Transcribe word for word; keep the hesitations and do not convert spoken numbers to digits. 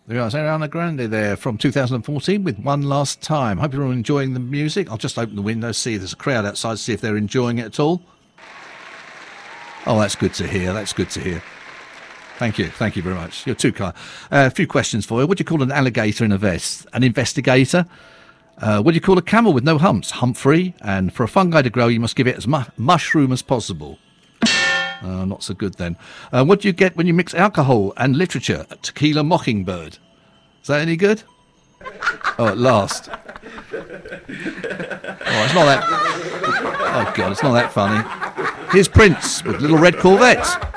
There was Ariana Grande there from two thousand fourteen with One Last Time. Hope you're all enjoying the music. I'll just open the window, see if there's a crowd outside, see if they're enjoying it at all. Oh, that's good to hear. That's good to hear. Thank you. Thank you very much. You're too kind. Uh, a few questions for you. What do you call an alligator in a vest? An investigator? Uh, what do you call a camel with no humps? Humphrey. And for a fungi to grow, you must give it as mu- mushroom as possible. Uh, not so good then. Uh, what do you get when you mix alcohol and literature? A tequila mockingbird. Is that any good? Oh, at last. Oh, it's not that... Oh, God, it's not that funny. Here's Prince with Little Red Corvette.